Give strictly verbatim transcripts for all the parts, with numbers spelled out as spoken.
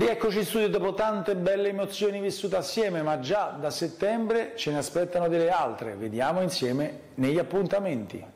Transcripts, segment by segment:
Rieccoci in studio dopo tante belle emozioni vissute assieme, ma già da settembre ce ne aspettano delle altre. Vediamo insieme negli appuntamenti.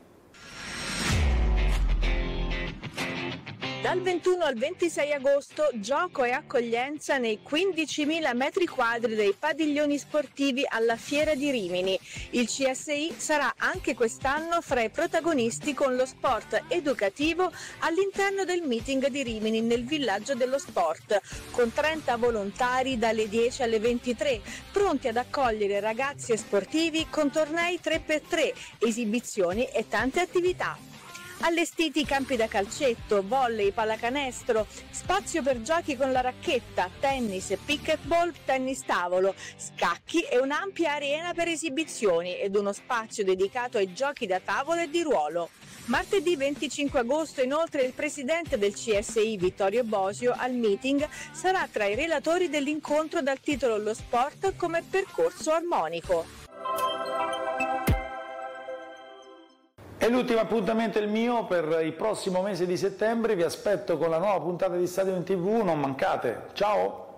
Dal ventuno al ventisei agosto gioco e accoglienza nei quindicimila metri quadri dei padiglioni sportivi alla Fiera di Rimini. Il C S I sarà anche quest'anno fra i protagonisti con lo sport educativo all'interno del meeting di Rimini nel villaggio dello sport, con trenta volontari dalle dieci alle ventitré, pronti ad accogliere ragazzi e sportivi con tornei tre per tre, esibizioni e tante attività. Allestiti campi da calcetto, volley, pallacanestro, spazio per giochi con la racchetta, tennis, pickleball, tennis tavolo, scacchi e un'ampia arena per esibizioni ed uno spazio dedicato ai giochi da tavolo e di ruolo. Martedì venticinque agosto inoltre il presidente del C S I Vittorio Bosio al meeting sarà tra i relatori dell'incontro dal titolo Lo sport come percorso armonico. E l'ultimo appuntamento è il mio per il prossimo mese di settembre, vi aspetto con la nuova puntata di Stadio in tivù, non mancate, ciao!